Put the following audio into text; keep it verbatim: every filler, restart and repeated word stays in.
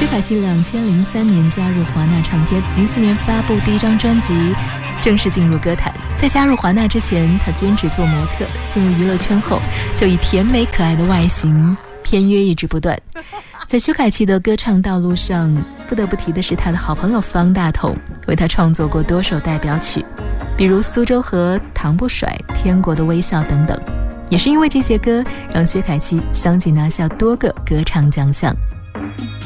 凯琪两千零三年加入华纳唱片，零四年发布第一张专辑，正式进入歌坛。在加入华纳之前，她兼职做模特，进入娱乐圈后，就以甜美可爱的外形片约一直不断。在薛凯琪的歌唱道路上，不得不提的是她的好朋友方大同，为她创作过多首代表曲，比如《苏州河》、《糖不甩》、《天国的微笑》等等。也是因为这些歌，让薛凯琪相继拿下多个歌唱奖项。